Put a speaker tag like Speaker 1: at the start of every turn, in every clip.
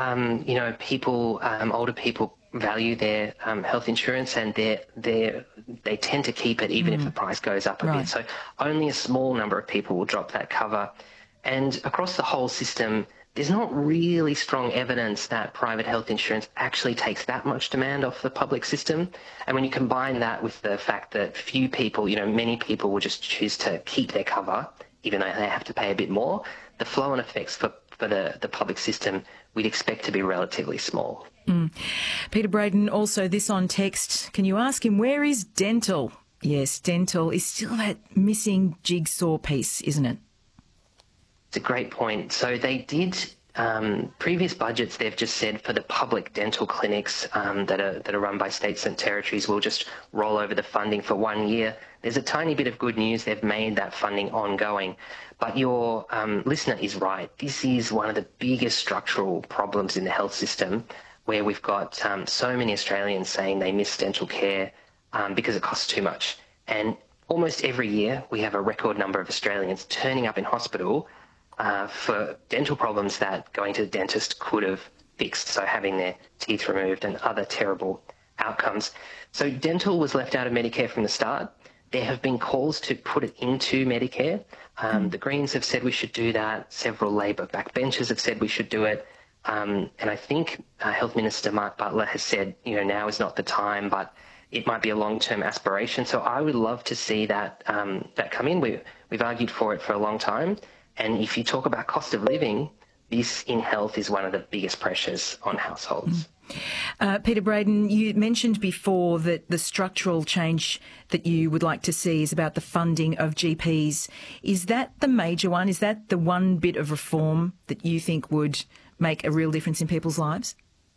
Speaker 1: older people value their health insurance, and they tend to keep it even if the price goes up a bit. So only a small number of people will drop that cover. And across the whole system, there's not really strong evidence that private health insurance actually takes that much demand off the public system. And when you combine that with the fact that few people, many people will just choose to keep their cover, even though they have to pay a bit more, the flow-on effects for the public system we'd expect to be relatively small.
Speaker 2: Peter Braden, also this on text. Can you ask him, where is dental? Yes, dental is still that missing jigsaw piece, isn't it?
Speaker 1: It's a great point. So they did, previous budgets, they've just said for the public dental clinics that are run by states and territories, we'll just roll over the funding for 1 year. There's a tiny bit of good news. They've made that funding ongoing. But your listener is right. This is one of the biggest structural problems in the health system, where we've got so many Australians saying they miss dental care because it costs too much. And almost every year we have a record number of Australians turning up in hospital for dental problems that going to the dentist could have fixed, so having their teeth removed and other terrible outcomes. So dental was left out of Medicare from the start. There have been calls to put it into Medicare. The Greens have said we should do that. Several Labor backbenchers have said we should do it. And I think Health Minister Mark Butler has said, now is not the time, but it might be a long-term aspiration. So I would love to see that come in. We've argued for it for a long time. And if you talk about cost of living, this in health is one of the biggest pressures on households.
Speaker 2: Peter Braden, you mentioned before that the structural change that you would like to see is about the funding of GPs. Is that the major one? Is that the one bit of reform that you think would make a real difference in people's lives?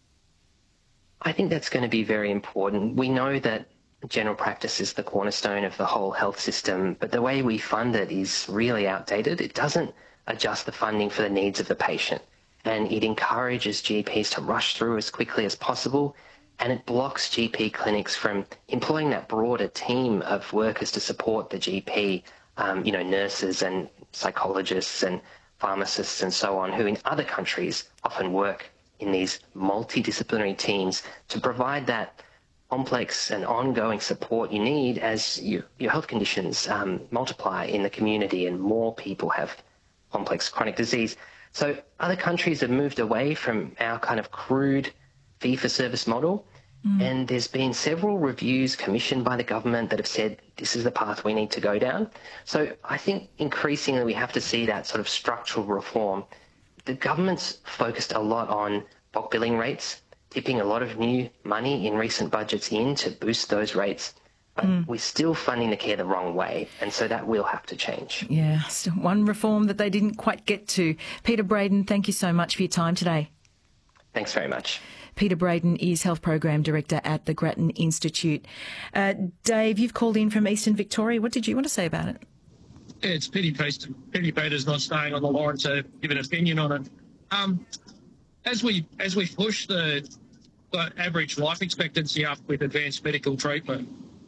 Speaker 1: I think that's going to be very important. We know that general practice is the cornerstone of the whole health system, but the way we fund it is really outdated. It doesn't adjust the funding for the needs of the patient, and it encourages GPs to rush through as quickly as possible, and it blocks GP clinics from employing that broader team of workers to support the GP, nurses and psychologists and pharmacists and so on, who in other countries often work in these multidisciplinary teams to provide that complex and ongoing support you need as your health conditions multiply in the community and more people have complex chronic disease. So other countries have moved away from our kind of crude fee-for-service model, and there's been several reviews commissioned by the government that have said this is the path we need to go down. So I think increasingly we have to see that sort of structural reform. The government's focused a lot on bulk billing rates, tipping a lot of new money in recent budgets in to boost those rates. But we're still funding the care the wrong way, and so that will have to change.
Speaker 2: Yeah, still one reform that they didn't quite get to. Peter Braden, thank you so much for your time today.
Speaker 1: Thanks very much.
Speaker 2: Peter Braden is Health Program Director at the Grattan Institute. Dave, you've called in from Eastern Victoria. What did you want to say about it?
Speaker 3: Yeah, it's pity Peter's not staying on the line to give an opinion on it. As we push the average life expectancy up with advanced medical treatment,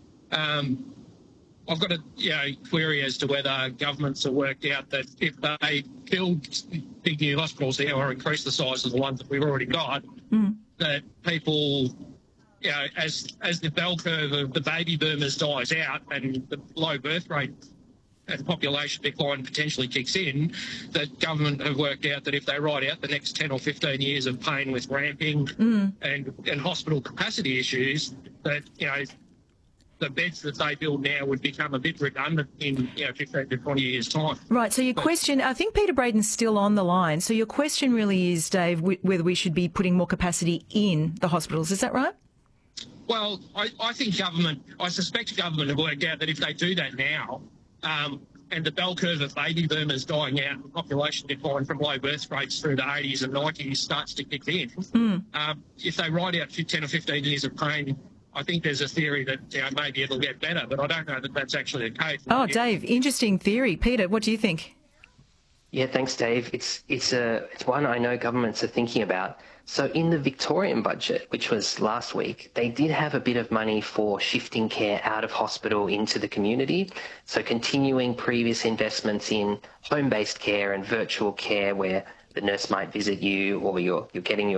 Speaker 3: I've got a query as to whether governments have worked out that if they build big new hospitals there or increase the size of the ones that we've already got, that people, as the bell curve of the baby boomers dies out and the low birth rate and population decline potentially kicks in, that government have worked out that if they ride out the next 10 or 15 years of pain with ramping and hospital capacity issues, that, the beds that they build now would become a bit redundant in 15 to 20 years' time.
Speaker 2: Right, so your question, I think Peter Braden's still on the line, so your question really is, Dave, whether we should be putting more capacity in the hospitals, is that right?
Speaker 3: Well, I suspect government have worked out that if they do that now, and the bell curve of baby boomers dying out and population decline from low birth rates through the 80s and 90s starts to kick in, if they ride out 10 or 15 years of pain, I think there's a theory that maybe it'll get better, but I don't know that that's actually the case.
Speaker 2: Oh, Dave, interesting theory. Peter, what do you think?
Speaker 1: Yeah, thanks, Dave. It's one I know governments are thinking about. So in the Victorian budget, which was last week, they did have a bit of money for shifting care out of hospital into the community. So continuing previous investments in home-based care and virtual care where the nurse might visit you or you're getting your